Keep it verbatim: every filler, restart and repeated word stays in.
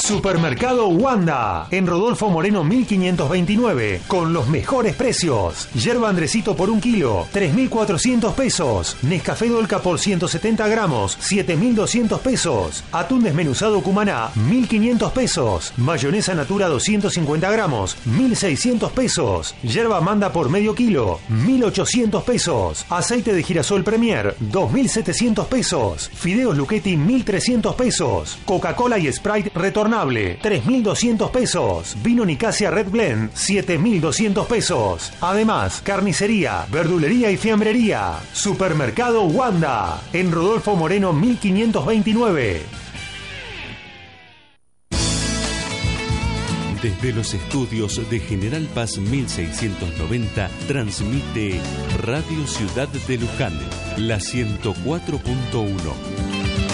Supermercado Wanda, en Rodolfo Moreno mil quinientos veintinueve, con los mejores precios. Yerba Andresito por un kilo, tres mil cuatrocientos pesos. Nescafé Dolca por ciento setenta gramos, siete mil doscientos pesos. Atún desmenuzado Cumaná, mil quinientos pesos. Mayonesa Natura doscientos cincuenta gramos, mil seiscientos pesos. Yerba Manda por medio kilo, mil ochocientos pesos. Aceite de girasol Premier, dos mil setecientos pesos. Fideos Luchetti, mil trescientos pesos. Coca-Cola y Sprite retornable, tres mil doscientos pesos. Vino Nicasia Red Blend, siete mil doscientos pesos. Además, carnicería, verdulería y fiambrería. Supermercado Wanda, en Rodolfo Moreno mil quinientos veintinueve. Desde los estudios de General Paz mil seiscientos noventa, transmite Radio Ciudad de Luján, la ciento cuatro punto uno.